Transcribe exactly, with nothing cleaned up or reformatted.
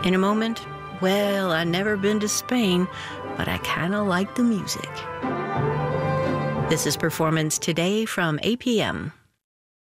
In a moment, well, I never been to Spain, but I kind of like the music. This is Performance Today from A P M.